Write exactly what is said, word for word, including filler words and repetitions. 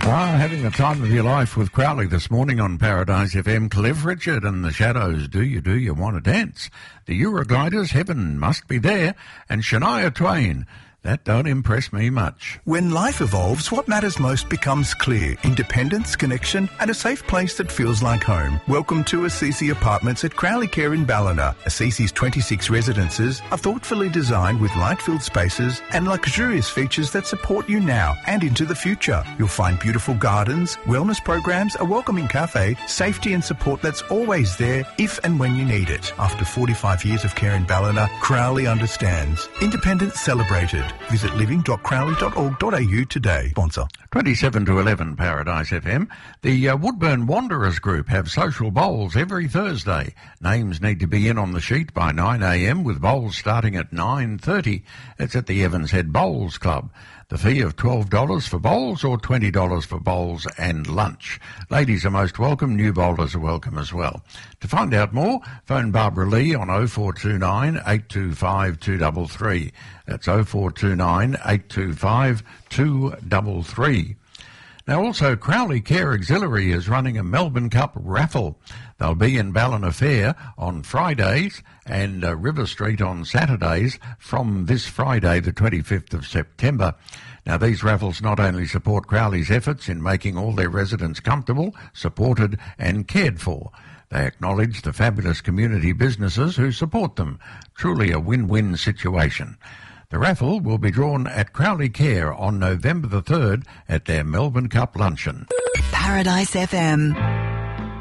Well, having the time of your life with Crowley this morning on Paradise F M. Cliff Richard and the Shadows, Do You, Do You Want to Dance? The Eurogliders, Heaven Must Be There, and Shania Twain, That Don't Impress Me Much. When life evolves, what matters most becomes clear. Independence, connection, and a safe place that feels like home. Welcome to Assisi Apartments at Crowley Care in Ballina. Assisi's twenty-six residences are thoughtfully designed with light-filled spaces and luxurious features that support you now and into the future. You'll find beautiful gardens, wellness programs, a welcoming cafe, safety and support that's always there if and when you need it. After forty-five years of care in Ballina, Crowley understands. Independence celebrated. Visit living dot crowley dot org dot a u today. Sponsor. twenty-seven to eleven Paradise F M. The uh, Woodburn Wanderers Group have social bowls every Thursday. Names need to be in on the sheet by nine a m with bowls starting at nine thirty. It's at the Evans Head Bowls Club. The fee of twelve dollars for bowls or twenty dollars for bowls and lunch. Ladies are most welcome. New bowlers are welcome as well. To find out more, phone Barbara Lee on oh four two nine, eight two five, two three three. That's oh four two nine, eight two five, two three three. Now also, Crowley Care Auxiliary is running a Melbourne Cup raffle. They'll be in Ballina Fair on Fridays and uh, River Street on Saturdays from this Friday, the twenty-fifth of September. Now, these raffles not only support Crowley's efforts in making all their residents comfortable, supported and cared for, they acknowledge the fabulous community businesses who support them. Truly a win-win situation. The raffle will be drawn at Crowley Care on November the third at their Melbourne Cup luncheon. Paradise F M.